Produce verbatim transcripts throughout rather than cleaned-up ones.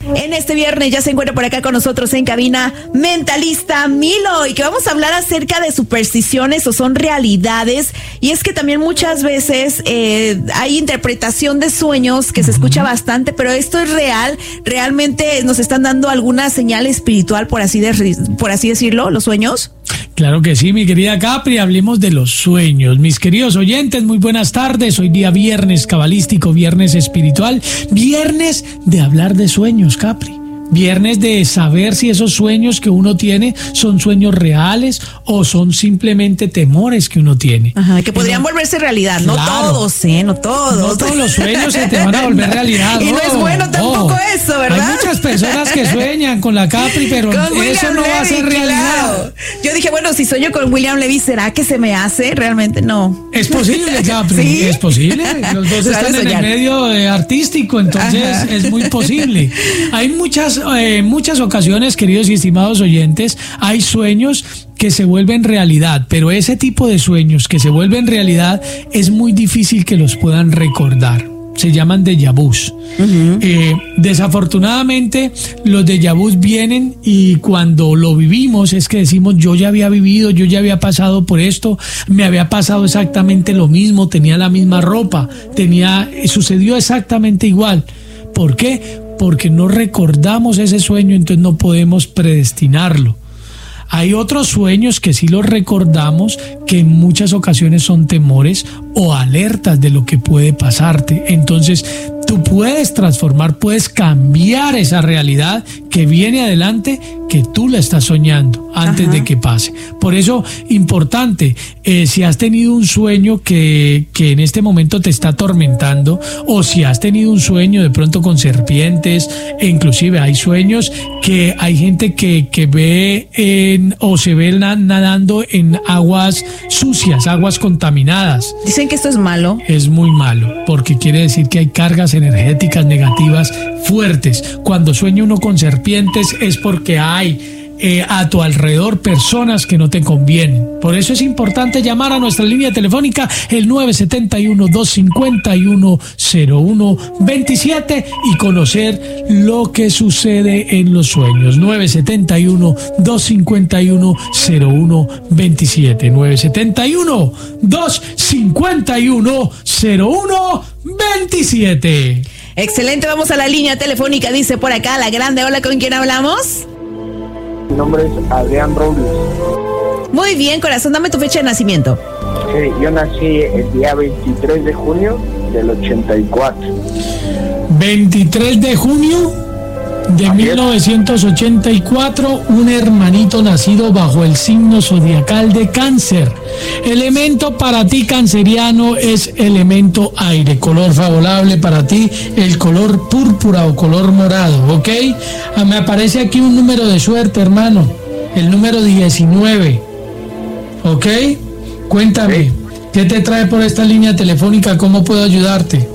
En este viernes ya se encuentra por acá con nosotros en cabina mentalista Milo, y que vamos a hablar acerca de supersticiones o son realidades. Y es que también muchas veces eh, hay interpretación de sueños que se escucha bastante, pero esto es real. Realmente nos están dando alguna señal espiritual, por así, de, por así decirlo, los sueños. Claro que sí, mi querida Capri, hablemos de los sueños. Mis queridos oyentes, muy buenas tardes. Hoy día viernes cabalístico, viernes espiritual, viernes de hablar de sueños, Capri. Viernes de saber si esos sueños que uno tiene son sueños reales o son simplemente temores que uno tiene. Ajá, que podrían no, volverse realidad. Claro, no todos, ¿eh? No todos. No todos los sueños se te van a volver realidad. Y no, no es bueno tampoco no. eso, ¿verdad? Hay muchas personas que sueñan con la Capri, pero eso no Levy, va a ser realidad. Claro. Yo dije, bueno, si sueño con William Levy, ¿será que se me hace? Realmente no. Es posible, Capri. ¿Sí? Es posible. Los dos están en el medio eh, artístico, entonces Ajá. es muy posible. Hay muchas... Eh, en muchas ocasiones, queridos y estimados oyentes, hay sueños que se vuelven realidad, pero ese tipo de sueños que se vuelven realidad es muy difícil que los puedan recordar. Se llaman déjà vus. Uh-huh. Eh, desafortunadamente, los déjà vus vienen y cuando lo vivimos es que decimos, yo ya había vivido, yo ya había pasado por esto, me había pasado exactamente lo mismo, tenía la misma ropa, tenía, sucedió exactamente igual. ¿Por qué? Porque no recordamos ese sueño, entonces no podemos predestinarlo. Hay otros sueños que sí los recordamos, que en muchas ocasiones son temores o alertas de lo que puede pasarte. Entonces tú puedes transformar, puedes cambiar esa realidad que viene adelante, que tú la estás soñando antes Ajá. de que pase. Por eso, importante, eh, si has tenido un sueño que, que en este momento te está atormentando, o si has tenido un sueño de pronto con serpientes, e inclusive hay sueños que hay gente que, que ve en, o se ve nadando en aguas sucias, aguas contaminadas. Dicen que esto es malo. Es muy malo, porque quiere decir que hay cargas energéticas negativas fuertes. Cuando sueña uno con serpientes es porque hay eh, a tu alrededor personas que no te convienen. Por eso es importante llamar a nuestra línea telefónica el nueve siete uno, dos cinco uno, cero uno dos siete y conocer lo que sucede en los sueños. nueve siete uno, dos cinco uno, cero uno dos siete. nueve siete uno, dos cinco uno, cero uno dos siete. Excelente, vamos a la línea telefónica, dice por acá la grande. Hola, ¿con quién hablamos? Mi nombre es Adrián Robles. Muy bien, corazón, dame tu fecha de nacimiento. Sí, yo nací el día veintitrés de junio del ochenta y cuatro. veintitrés de junio de mil novecientos ochenta y cuatro, un hermanito nacido bajo el signo zodiacal de Cáncer. Elemento para ti canceriano es elemento aire. Color favorable para ti, el color púrpura o color morado, ¿ok? Ah, me aparece aquí un número de suerte, hermano, el número diecinueve, ¿ok? Cuéntame, ¿qué te trae por esta línea telefónica? ¿Cómo puedo ayudarte?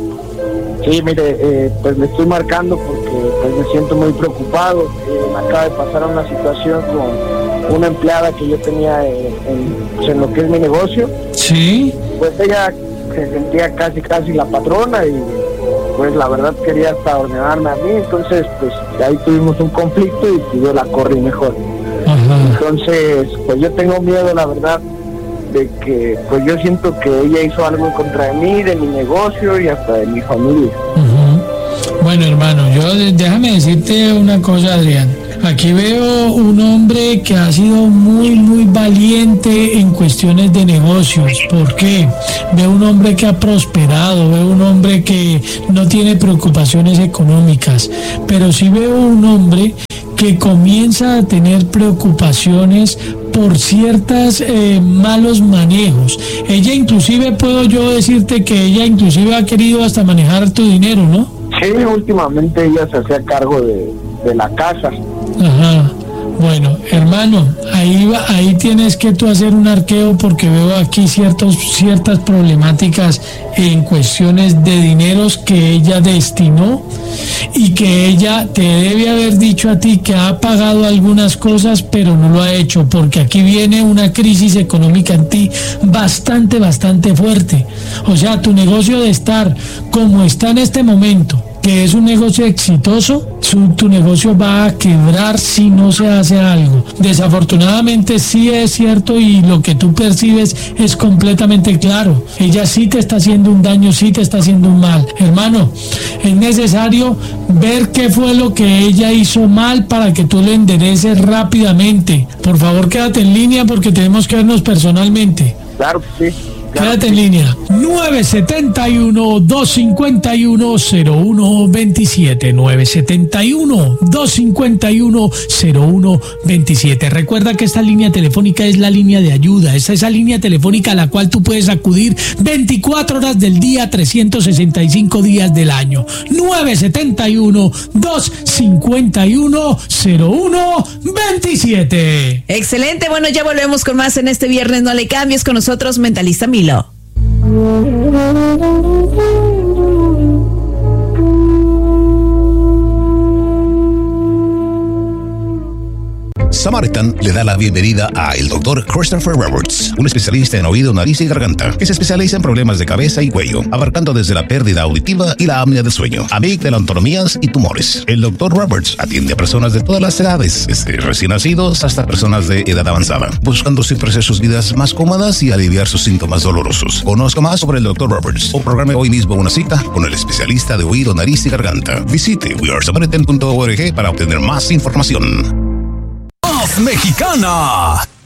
Sí, mire, eh, pues me estoy marcando porque pues me siento muy preocupado. Eh, me acaba de pasar una situación con una empleada que yo tenía en, en, pues en lo que es mi negocio. Sí. Pues ella se sentía casi casi la patrona y pues la verdad quería hasta ordenarme a mí. Entonces pues ahí tuvimos un conflicto y pues, yo la corrí mejor. Ajá. Entonces pues yo tengo miedo, la verdad, de que pues yo siento que ella hizo algo en contra de mí, de mi negocio y hasta de mi familia. Uh-huh. Bueno, hermano, yo déjame decirte una cosa, Adrián. Aquí veo un hombre que ha sido muy, muy valiente en cuestiones de negocios. ¿Por qué? Veo un hombre que ha prosperado, veo un hombre que no tiene preocupaciones económicas, pero sí veo un hombre que comienza a tener preocupaciones por ciertos eh, malos manejos. Ella inclusive, puedo yo decirte que ella inclusive ha querido hasta manejar tu dinero, ¿no? Sí, últimamente ella se hacía cargo de, de la casa. Ajá. Bueno, hermano, ahí va, ahí tienes que tú hacer un arqueo porque veo aquí ciertos, ciertas problemáticas en cuestiones de dineros que ella destinó y que ella te debe haber dicho a ti que ha pagado algunas cosas pero no lo ha hecho, porque aquí viene una crisis económica en ti bastante, bastante fuerte. O sea, tu negocio de estar como está en este momento, que es un negocio exitoso, su, tu negocio va a quebrar si no se hace algo. Desafortunadamente sí es cierto y lo que tú percibes es completamente claro. Ella sí te está haciendo un daño, sí te está haciendo un mal. Hermano, es necesario ver qué fue lo que ella hizo mal para que tú lo endereces rápidamente. Por favor, quédate en línea porque tenemos que vernos personalmente. Claro que sí. Claro. Quédate en línea. nueve siete uno, dos cinco uno, cero uno dos siete. nueve siete uno, dos cinco uno, cero uno dos siete. Recuerda que esta línea telefónica es la línea de ayuda. Es esa línea telefónica a la cual tú puedes acudir veinticuatro horas del día, trescientos sesenta y cinco días del año. nueve siete uno, dos cinco uno, cero uno dos siete. Excelente. Bueno, ya volvemos con más en este viernes. No le cambies, con nosotros, Mentalista Milo. Samaritan le da la bienvenida a el doctor Christopher Roberts, un especialista en oído, nariz y garganta, que se especializa en problemas de cabeza y cuello, abarcando desde la pérdida auditiva y la apnea del sueño, amígdala-autonomías y tumores. El doctor Roberts atiende a personas de todas las edades, desde recién nacidos hasta personas de edad avanzada, buscando siempre hacer sus vidas más cómodas y aliviar sus síntomas dolorosos. Conozca más sobre el doctor Roberts o programe hoy mismo una cita con el especialista de oído, nariz y garganta. Visite we are samaritan punto org para obtener más información. Mexicana.